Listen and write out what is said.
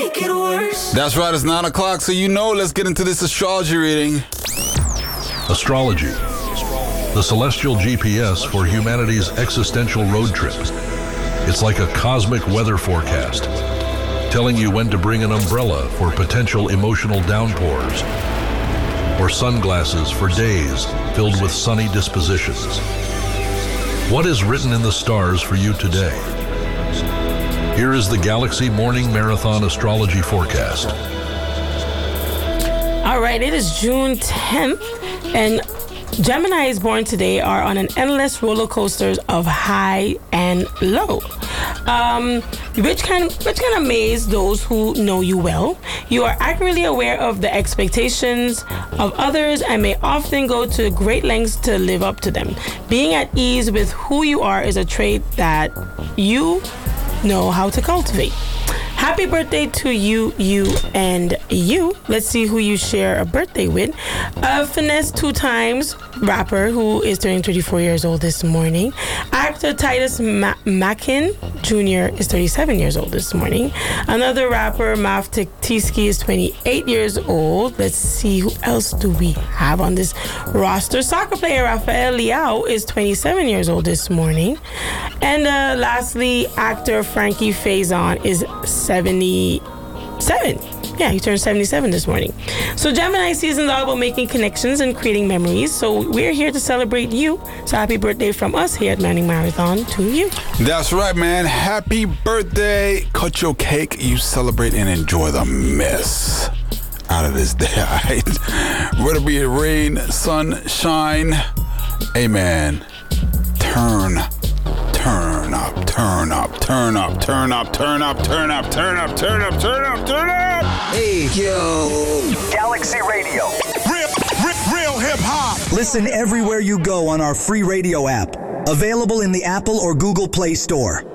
make it worse. That's right, it's 9 o'clock, so let's get into this astrology reading. Astrology, the celestial GPS for humanity's existential road trip. It's like a cosmic weather forecast, telling you when to bring an umbrella for potential emotional downpours, or sunglasses for days filled with sunny dispositions. What is written in the stars for you today? Here is the Galaxy Morning Marathon Astrology Forecast. All right, it is June 10th, and Geminis born today are on an endless roller coaster of high and low, which can amaze those who know you well. You are accurately aware of the expectations of others and may often go to great lengths to live up to them. Being at ease with who you are is a trait that you know how to cultivate. Happy birthday to you, and you. Let's see who you share a birthday with. Finesse 2 times rapper who is turning 34 years old this morning. Actor Titus Mackin Jr. is 37 years old this morning. Another rapper, Maf Tiski, is 28 years old. Let's see who else do we have on this roster. Soccer player Rafael Leao is 27 years old this morning. And lastly, actor Frankie Faison is 77. Yeah, he turned 77 this morning. So Gemini season is all about making connections and creating memories. So we're here to celebrate you. So happy birthday from us here at Morning Marathon to you. That's right, man. Happy birthday. Cut your cake. You celebrate and enjoy the mess out of this day, all right? Whether it be rain, sunshine, amen. Turn up. Hey, yo. Galaxy Radio. Real hip hop. Listen everywhere you go on our free radio app. Available in the Apple or Google Play Store.